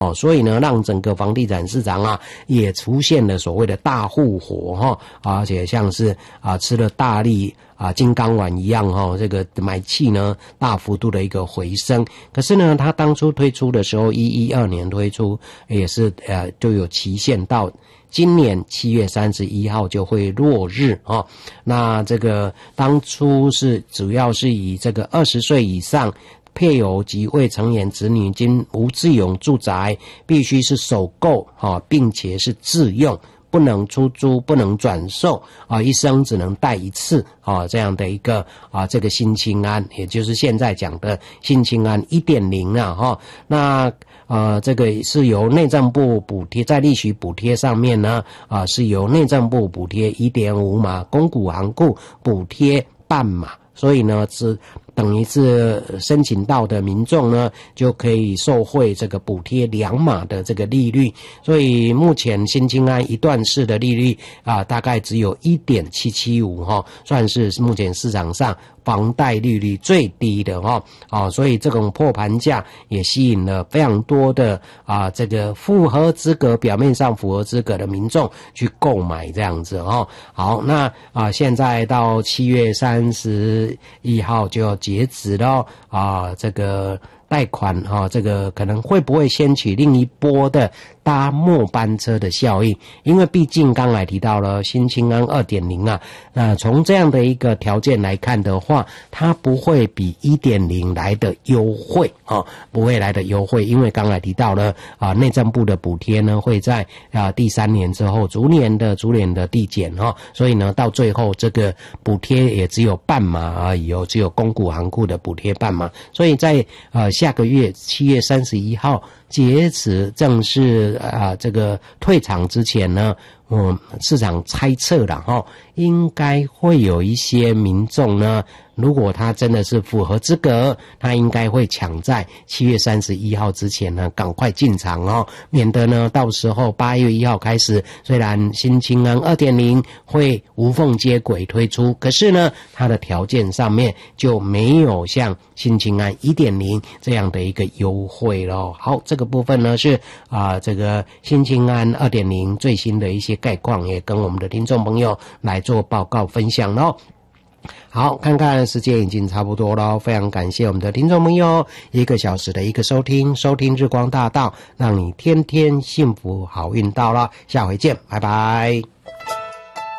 所以呢，让整个房地产市场啊也出现了所谓的大复活而且像是吃了大力金刚丸一样这个买气呢大幅度的一个回升。可是呢，它当初推出的时候，2012年推出也是就有期限到今年7月31号就会落日那这个当初是主要是以这个20岁以上配偶及未成年子女经无自有住宅必须是首购并且是自用，不能出租，不能转售一生只能贷一次这样的一个这个新青安，也就是现在讲的新青安 1.0 那这个是由内政部补贴，在利息补贴上面呢是由内政部补贴 1.5 码，公股行库补贴半码，所以呢是等于是申请到的民众呢就可以受惠这个补贴2码的这个利率。所以目前新青安一段式的利率大概只有 1.775 算是目前市场上房贷利率最低的所以这种破盘价也吸引了非常多的这个符合资格，表面上符合资格的民众去购买这样子好，那现在到7月31号就要截止了这个贷款这个可能会不会掀起另一波的搭末班车的效应？因为毕竟刚才提到了新青安 2.0 从这样的一个条件来看的话，它不会比 1.0 来的优惠不会来的优惠，因为刚才提到了内政部的补贴呢会在第3年之后逐年的递减所以呢到最后这个补贴也只有半码而已只有公股行库的补贴半码，所以在下个月7月31号截止正式这个退场之前呢，市场猜测了应该会有一些民众呢，如果他真的是符合资格，他应该会抢在7月31号之前呢赶快进场免得呢到时候8月1号开始，虽然新青安 2.0 会无缝接轨推出，可是呢它的条件上面就没有像新青安 1.0 这样的一个优惠咯。好，这个部分呢是这个新青安 2.0 最新的一些概况，也跟我们的听众朋友来做报告分享咯。好，看看时间已经差不多了，非常感谢我们的听众朋友1个小时的一个收听日光大道，让你天天幸福好运到了，下回见，拜拜。